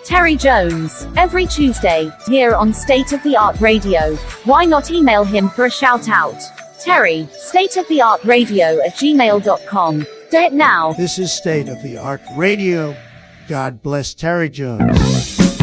Terry Jones, every Tuesday, here on State of the Art Radio. Why not email him for a shout out? Terry, stateoftheartradio@gmail.com. Do it now. This is State of the Art Radio. God bless Terry Jones.